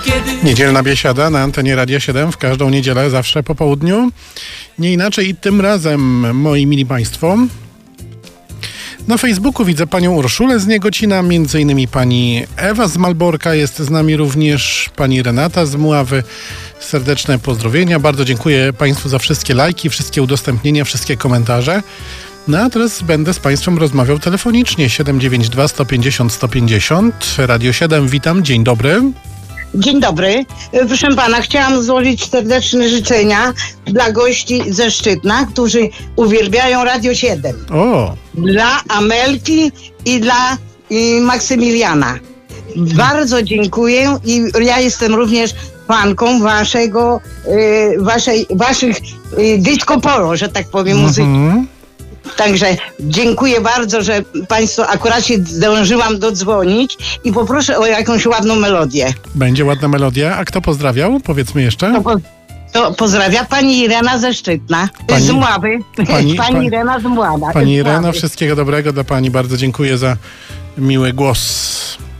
Niedzielna biesiada na antenie Radia 7 w każdą niedzielę, zawsze po południu. Nie inaczej i tym razem, moi mili państwo. Na Facebooku widzę panią Urszulę z Niegocina, między innymi pani Ewa z Malborka, jest z nami również pani Renata z Mławy. Serdeczne pozdrowienia. Bardzo dziękuję państwu za wszystkie lajki, wszystkie udostępnienia, wszystkie komentarze. No a teraz będę z państwem rozmawiał telefonicznie. 792 150 150. Radio 7, witam, dzień dobry. Dzień dobry. Proszę pana, chciałam złożyć serdeczne życzenia dla gości ze Szczytna, którzy uwielbiają Radio 7. O! Dla Amelki i dla Maksymiliana. Bardzo dziękuję i ja jestem również fanką waszych disco polo, że tak powiem, muzyki. Także dziękuję bardzo, że państwo akurat się zdążyłam dodzwonić i poproszę o jakąś ładną melodię. Będzie ładna melodia. A kto pozdrawiał? Powiedzmy jeszcze. To pozdrawia pani Irena ze Szczytna, z Mławy. Pani Irena z Mławy. Pani Irena, wszystkiego dobrego dla pani. Bardzo dziękuję za miły głos.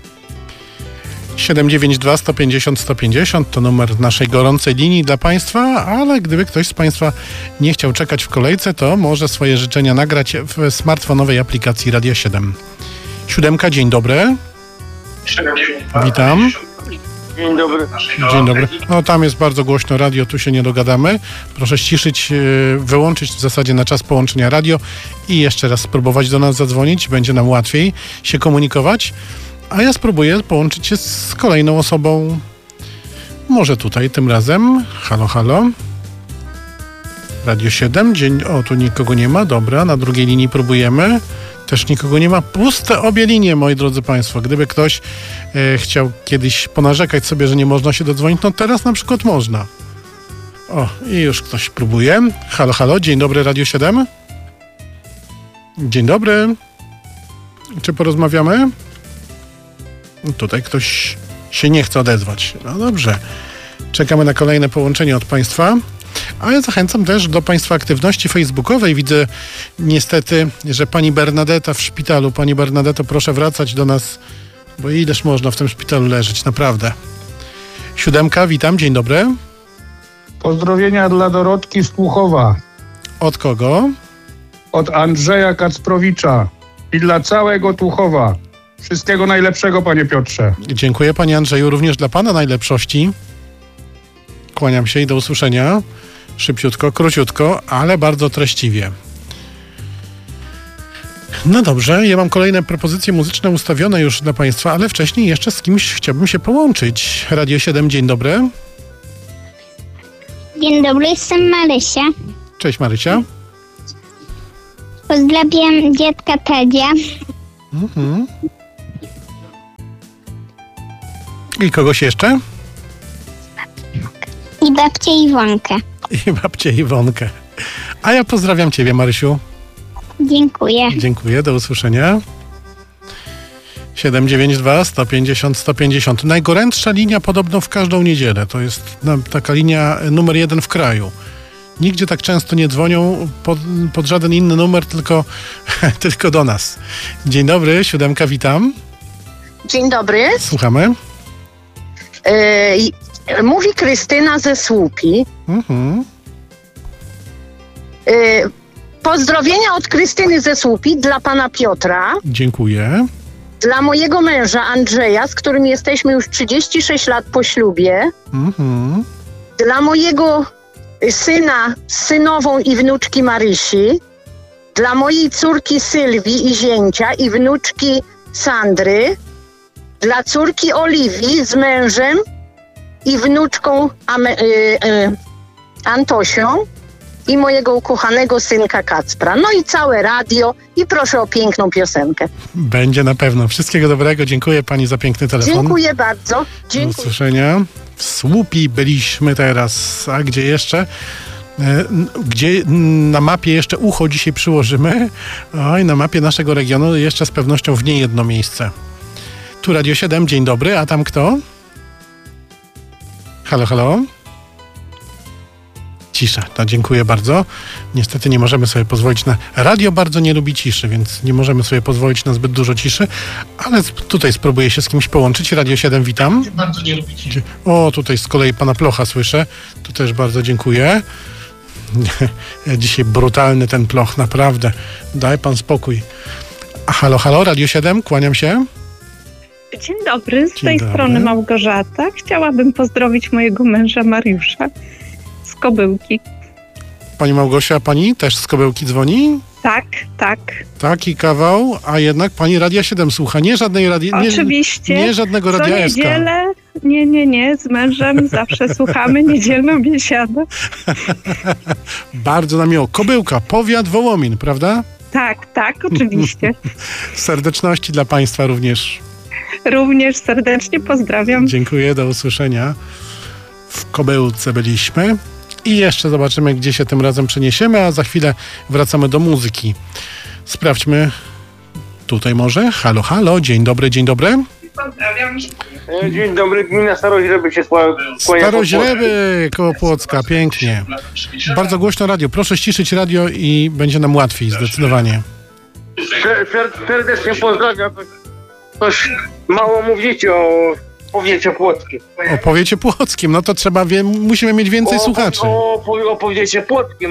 792 150 150 to numer naszej gorącej linii dla państwa, ale gdyby ktoś z państwa nie chciał czekać w kolejce, to może swoje życzenia nagrać w smartfonowej aplikacji Radia 7. 7, dzień dobry. Witam. Dzień dobry. Dzień dobry. No tam jest bardzo głośno radio, tu się nie dogadamy. Proszę ściszyć, wyłączyć w zasadzie na czas połączenia radio i jeszcze raz spróbować do nas zadzwonić. Będzie nam łatwiej się komunikować. A ja spróbuję połączyć się z kolejną osobą. Może tutaj tym razem. Halo, halo. Radio 7. O, tu nikogo nie ma. Dobra, na drugiej linii próbujemy. Też nikogo nie ma. Puste obie linie, moi drodzy państwo. Gdyby ktoś chciał kiedyś ponarzekać sobie, że nie można się dodzwonić, no teraz na przykład można. O, i już ktoś próbuje. Halo, halo. Dzień dobry, Radio 7. Dzień dobry. Czy porozmawiamy? Tutaj ktoś się nie chce odezwać. No dobrze. Czekamy na kolejne połączenie od państwa. A ja zachęcam też do państwa aktywności facebookowej. Widzę niestety, że pani Bernadetta w szpitalu. Pani Bernadetto, proszę wracać do nas, bo ileż można w tym szpitalu leżeć, naprawdę. 7, witam, dzień dobry. Pozdrowienia dla Dorotki z Tłuchowa. Od kogo? Od Andrzeja Kacprowicza i dla całego Tłuchowa. Wszystkiego najlepszego, panie Piotrze. Dziękuję, panie Andrzeju, również dla pana najlepszości. Kłaniam się i do usłyszenia. Szybciutko, króciutko, ale bardzo treściwie. No dobrze, ja mam kolejne propozycje muzyczne ustawione już dla państwa, ale wcześniej jeszcze z kimś chciałbym się połączyć. Radio 7, dzień dobry. Dzień dobry, jestem Marysia. Cześć, Marysia. Pozdrawiam dziadka Tadzia. I kogoś jeszcze? I babcię Iwonkę. I babcię Iwonkę. A ja pozdrawiam ciebie, Marysiu. Dziękuję. Dziękuję, do usłyszenia. 792 150 150. Najgorętsza linia podobno w każdą niedzielę. To jest taka linia numer 1 w kraju. Nigdzie tak często nie dzwonią pod żaden inny numer, tylko do nas. Dzień dobry, 7, witam. Dzień dobry. Słuchamy. Mówi Krystyna ze Słupi. Pozdrowienia od Krystyny ze Słupi dla pana Piotra. Dziękuję. Dla mojego męża Andrzeja, z którym jesteśmy już 36 lat po ślubie. Dla mojego syna, synową i wnuczki Marysi. Dla mojej córki Sylwii i zięcia i wnuczki Sandry. Dla córki Oliwii z mężem i wnuczką Antosią i mojego ukochanego synka Kacpra. No i całe radio i proszę o piękną piosenkę. Będzie na pewno. Wszystkiego dobrego. Dziękuję pani za piękny telefon. Dziękuję bardzo. Dziękuję. Do usłyszenia. W Słupi byliśmy teraz. A gdzie jeszcze? Gdzie na mapie jeszcze ucho dzisiaj przyłożymy? Oj, na mapie naszego regionu jeszcze z pewnością w nie jedno miejsce. Tu Radio 7, dzień dobry, a tam kto? Halo, halo? cisza. To dziękuję bardzo. Niestety nie możemy sobie pozwolić na... Radio bardzo nie lubi ciszy, więc nie możemy sobie pozwolić na zbyt dużo ciszy, ale tutaj spróbuję się z kimś połączyć. Radio 7, witam. Bardzo nie lubi ciszy. O, tutaj z kolei pana Plocha słyszę. Tu też bardzo dziękuję. Dzisiaj brutalny ten Ploch, naprawdę. Daj pan spokój. A halo, halo, Radio 7, kłaniam się. Dzień dobry, z tej strony Małgorzata. Chciałabym pozdrowić mojego męża Mariusza z Kobyłki. Pani Małgosia, pani też z Kobyłki dzwoni? Tak, tak. Taki kawał, a jednak pani Radia 7 słucha, nie żadnej Oczywiście. Nie żadnego Radia SK. Niedzielę, nie, z mężem zawsze słuchamy niedzielną biesiadę. Bardzo nam miło. Kobyłka, powiat Wołomin, prawda? Tak, oczywiście. Serdeczności dla państwa również. Również serdecznie pozdrawiam. Dziękuję, do usłyszenia. W Kobyłce byliśmy. I jeszcze zobaczymy, gdzie się tym razem przeniesiemy, a za chwilę wracamy do muzyki. Sprawdźmy. Tutaj może. Halo, halo. Dzień dobry, dzień dobry. Pozdrawiam. Dzień dobry, gmina Staroźreby się kłania. Staroźreby koło Płocka, pięknie. Bardzo głośno radio. Proszę ściszyć radio i będzie nam łatwiej zdecydowanie. Serdecznie pozdrawiam. Coś mało mówicie o powiecie płockim. O powiecie płockim, no to trzeba, musimy mieć więcej słuchaczy. O powiecie płockim,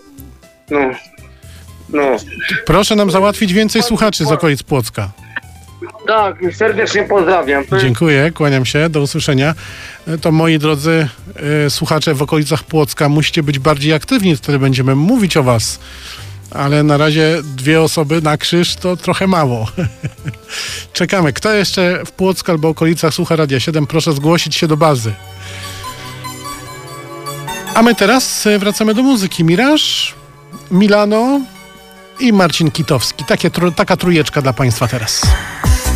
Proszę nam załatwić więcej słuchaczy z okolic Płocka. Tak, serdecznie pozdrawiam. Dziękuję, kłaniam się, do usłyszenia. To moi drodzy słuchacze w okolicach Płocka, musicie być bardziej aktywni, wtedy będziemy mówić o was. Ale na razie 2 osoby na krzyż to trochę mało. Czekamy. Kto jeszcze w Płocku albo okolicach słucha Radia 7, proszę zgłosić się do bazy. A my teraz wracamy do muzyki. Miraż, Milano i Marcin Kitowski. Taka trójeczka dla państwa teraz.